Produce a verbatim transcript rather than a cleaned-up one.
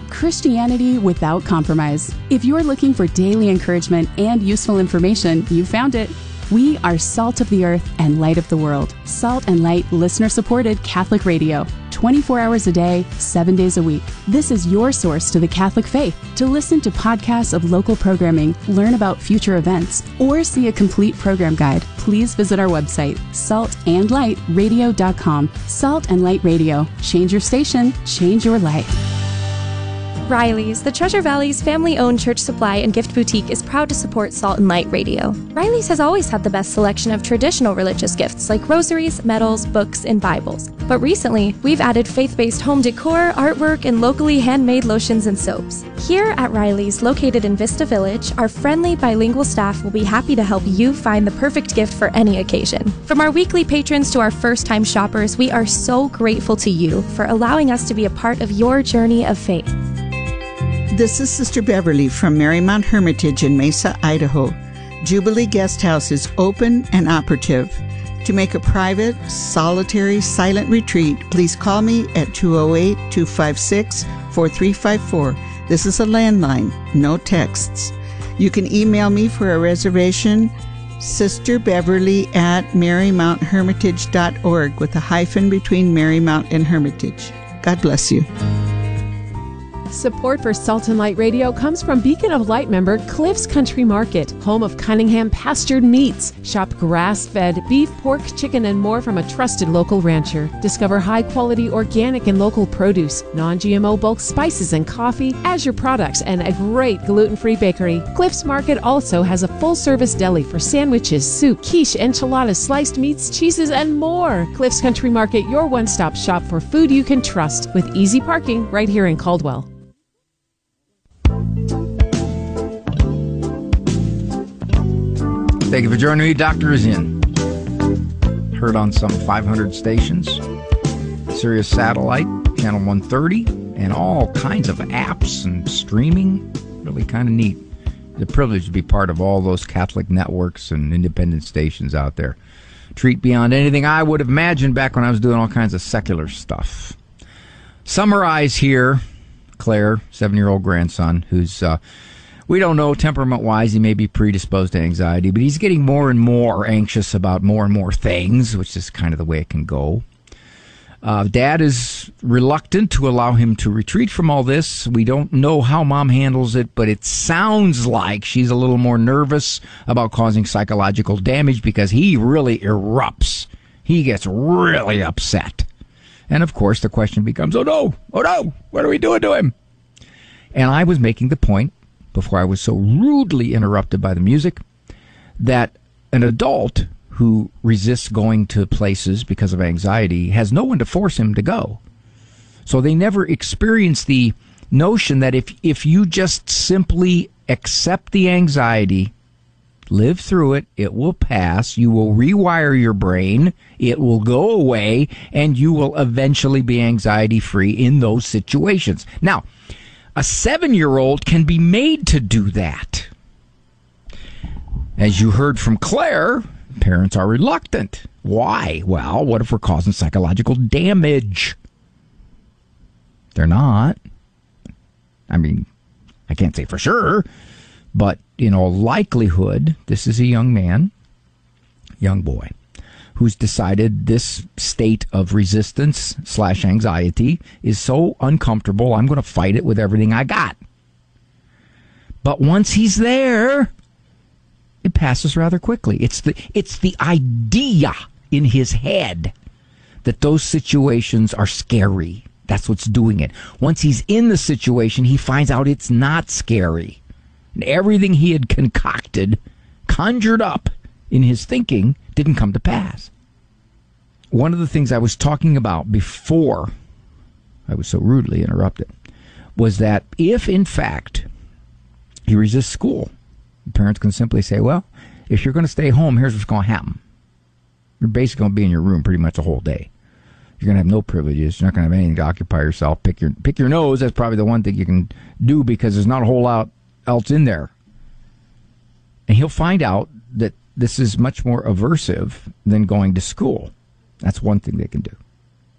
Christianity without compromise. If you're looking for daily encouragement and useful information, you found it. We are salt of the earth and light of the world. Salt and Light listener-supported Catholic radio. twenty-four hours a day, seven days a week. This is your source to the Catholic faith. To listen to podcasts of local programming, learn about future events, or see a complete program guide, please visit our website, salt and light radio dot com. Salt and Light Radio. Change your station, change your life. Riley's, the Treasure Valley's family-owned church supply and gift boutique, is proud to support Salt and Light Radio. Riley's has always had the best selection of traditional religious gifts like rosaries, medals, books, and Bibles. But recently, we've added faith-based home decor, artwork, and locally handmade lotions and soaps. Here at Riley's, located in Vista Village, our friendly bilingual staff will be happy to help you find the perfect gift for any occasion. From our weekly patrons to our first-time shoppers, we are so grateful to you for allowing us to be a part of your journey of faith. This is Sister Beverly from Marymount Hermitage in Mesa, Idaho. Jubilee Guest House is open and operative. To make a private, solitary, silent retreat, please call me at two oh eight, two five six, four three five four. This is a landline, no texts. You can email me for a reservation, sisterbeverly at marymount hermitage dot org with a hyphen between Marymount and Hermitage. God bless you. Support for Salt and Light Radio comes from Beacon of Light member Cliff's Country Market, home of Cunningham pastured meats. Shop grass-fed beef, pork, chicken, and more from a trusted local rancher. Discover high-quality organic and local produce, non-G M O bulk spices and coffee, Azure products, and a great gluten-free bakery. Cliff's Market also has a full-service deli for sandwiches, soup, quiche, enchiladas, sliced meats, cheeses, and more. Cliff's Country Market, your one-stop shop for food you can trust, with easy parking right here in Caldwell. Thank you for joining me. Doctor is in. Heard on some five hundred stations, Sirius Satellite, Channel one thirty, and all kinds of apps and streaming. Really kind of neat. It's a privilege to be part of all those Catholic networks and independent stations out there. Treat beyond anything I would have imagined back when I was doing all kinds of secular stuff. Summarize here, Claire, seven-year-old grandson, who's... Uh, We don't know, temperament-wise, he may be predisposed to anxiety, but he's getting more and more anxious about more and more things, which is kind of the way it can go. Uh, Dad is reluctant to allow him to retreat from all this. We don't know how Mom handles it, but it sounds like she's a little more nervous about causing psychological damage because he really erupts. He gets really upset. And, of course, the question becomes, oh, no, oh, no, what are we doing to him? And I was making the point, before I was so rudely interrupted by the music, that an adult who resists going to places because of anxiety has no one to force him to go. So they never experience the notion that if if you just simply accept the anxiety, live through it, it will pass, you will rewire your brain, it will go away, and you will eventually be anxiety-free in those situations. Now, a seven-year-old can be made to do that. As you heard from Claire, parents are reluctant. Why? Well, what if we're causing psychological damage? They're not. I mean, I can't say for sure, but in all likelihood, this is a young man, young boy, who's decided this state of resistance slash anxiety is so uncomfortable, I'm going to fight it with everything I got. But once he's there, it passes rather quickly. It's the it's the idea in his head that those situations are scary. That's what's doing it. Once he's in the situation, he finds out it's not scary. And everything he had concocted, conjured up in his thinking, didn't come to pass. One of the things I was talking about before I was so rudely interrupted was that if, in fact, he resists school, the parents can simply say, well, if you're going to stay home, here's what's going to happen. You're basically going to be in your room pretty much the whole day. You're going to have no privileges. You're not going to have anything to occupy yourself. Pick your pick your nose. That's probably the one thing you can do because there's not a whole lot else in there. And he'll find out that this is much more aversive than going to school. That's one thing they can do.